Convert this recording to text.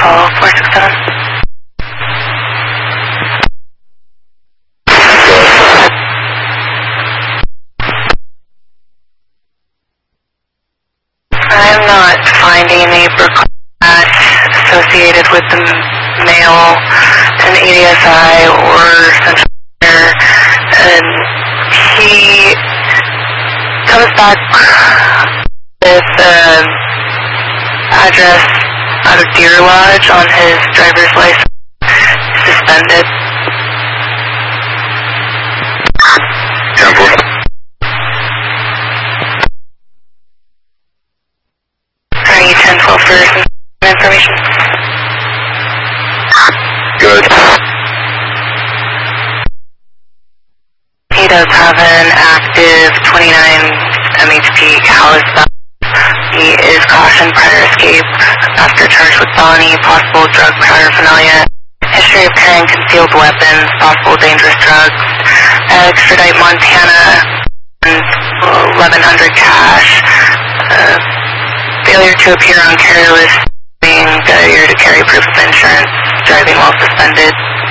call 467. I'm not finding a Brooklyn match associated with the male in ADSI or Central Air, and he comes back with address out of Deer Lodge on his driver's license, suspended. Temple. Are you 1012 for some information? Good. He does have an active 29 MHP Kalispell. He is cautioned prior escape after charged with felony, possible drug paraphernalia, history of carrying concealed weapons, possible dangerous drugs, extradite Montana, and 1100 cash, failure to appear on carry list, failure to carry proof of insurance, driving while suspended.